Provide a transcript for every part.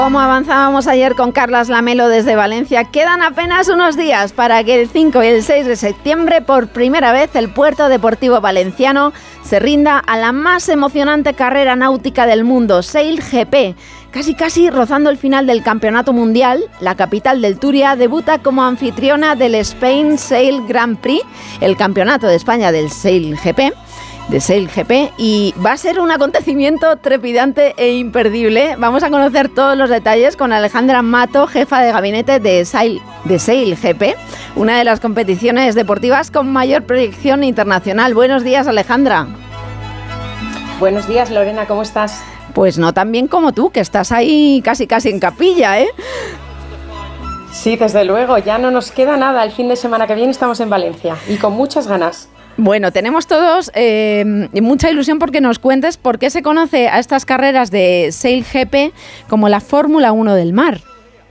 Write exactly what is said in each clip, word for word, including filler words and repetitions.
Como avanzábamos ayer con Carlas Lamelo desde Valencia, quedan apenas unos días para que el cinco y el seis de septiembre, por primera vez, el Puerto Deportivo Valenciano se rinda a la más emocionante carrera náutica del mundo, Sail G P. Casi casi rozando el final del campeonato mundial, la capital del Turia debuta como anfitriona del Spain Sail Grand Prix, el campeonato de España del Sail G P. de Sail G P, y va a ser un acontecimiento trepidante e imperdible. Vamos a conocer todos los detalles con Alejandra Mato, jefa de gabinete de Sail, de Sail G P, una de las competiciones deportivas con mayor proyección internacional. Buenos días, Alejandra. Buenos días, Lorena, ¿cómo estás? Pues no tan bien como tú, que estás ahí casi casi en capilla, ¿eh? Sí, desde luego, ya no nos queda nada. El fin de semana que viene estamos en Valencia y con muchas ganas. Bueno, tenemos todos eh, mucha ilusión porque nos cuentes por qué se conoce a estas carreras de Sail G P como la Fórmula uno del mar.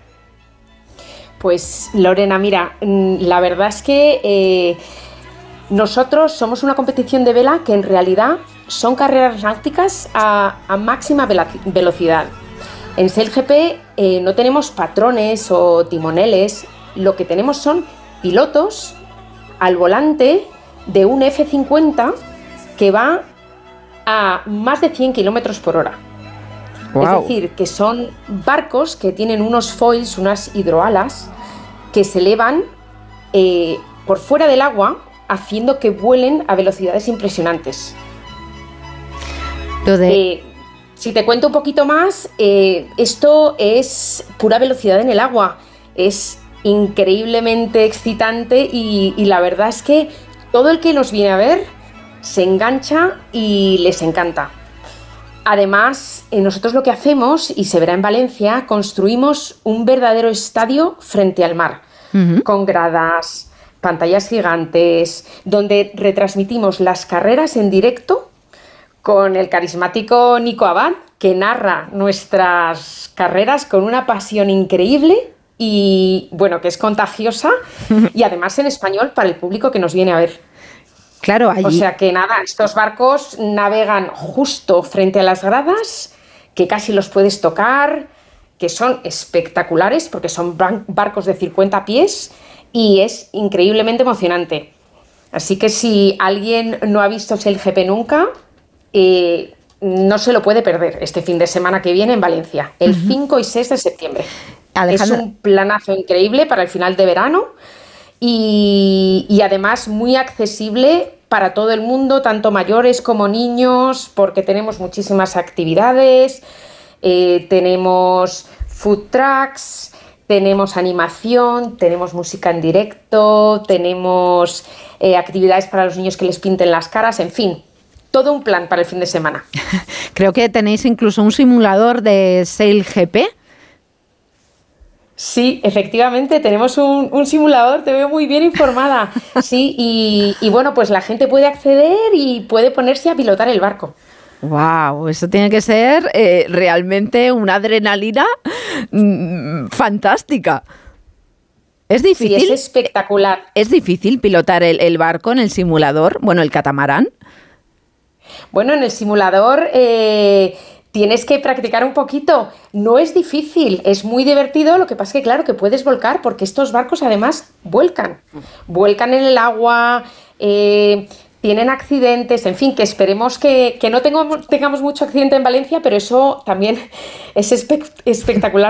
Pues Lorena, mira, la verdad es que eh, nosotros somos una competición de vela que en realidad son carreras náuticas a, a máxima velocidad. En Sail G P eh, no tenemos patrones o timoneles, lo que tenemos son pilotos al volante de un F cincuenta que va a más de cien kilómetros por hora. Wow. Es decir, que son barcos que tienen unos foils, unas hidroalas, que se elevan eh, por fuera del agua, haciendo que vuelen a velocidades impresionantes. De... Eh, si te cuento un poquito más, eh, esto es pura velocidad en el agua. Es increíblemente excitante y, y la verdad es que todo el que nos viene a ver se engancha y les encanta. Además, nosotros lo que hacemos, y se verá en Valencia, construimos un verdadero estadio frente al mar, uh-huh. con gradas, pantallas gigantes, donde retransmitimos las carreras en directo con el carismático Nico Abad, que narra nuestras carreras con una pasión increíble y, bueno, que es contagiosa, y además en español para el público que nos viene a ver. Claro, allí. O sea que nada, estos barcos navegan justo frente a las gradas, que casi los puedes tocar, que son espectaculares porque son barcos de cincuenta pies y es increíblemente emocionante. Así que si alguien no ha visto Sail G P nunca, eh, no se lo puede perder este fin de semana que viene en Valencia, el uh-huh. cinco y seis de septiembre. Alejandra. Es un planazo increíble para el final de verano y, y además muy accesible para todo el mundo, tanto mayores como niños, porque tenemos muchísimas actividades, eh, tenemos food trucks, tenemos animación, tenemos música en directo, tenemos eh, actividades para los niños que les pinten las caras, en fin, todo un plan para el fin de semana. Creo que tenéis incluso un simulador de Sail G P. Sí, efectivamente, tenemos un, un simulador, te veo muy bien informada. Sí, y, y bueno, pues la gente puede acceder y puede ponerse a pilotar el barco. ¡Wow! Eso tiene que ser eh, realmente una adrenalina mmm, fantástica. ¿Es difícil? Sí, es espectacular. ¿Es difícil pilotar el, el barco en el simulador? Bueno, el catamarán. Bueno, en el simulador eh, tienes que practicar un poquito. No es difícil, es muy divertido. Lo que pasa es que, claro, que puedes volcar porque estos barcos además vuelcan. Vuelcan en el agua, eh, tienen accidentes, en fin, que esperemos que, que no tengamos, tengamos mucho accidente en Valencia, pero eso también es espe- espectacular.